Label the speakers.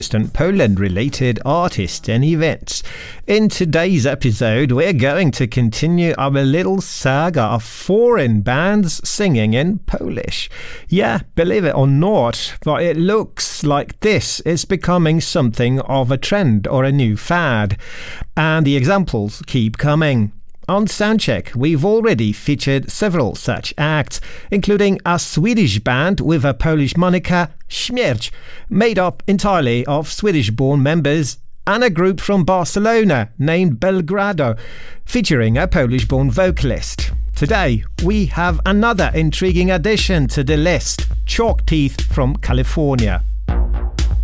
Speaker 1: and Poland-related artists and events. In today's episode, we're going to continue our little saga of foreign bands singing in Polish. Yeah, believe it or not, but it looks like this is becoming something of a trend or a new fad. And the examples keep coming. On Soundcheck, we've already featured several such acts, including a Swedish band with a Polish moniker, Śmierć, made up entirely of Swedish-born members, and a group from Barcelona named Belgrado, featuring a Polish-born vocalist. Today, we have another intriguing addition to the list, Chalk Teeth from California.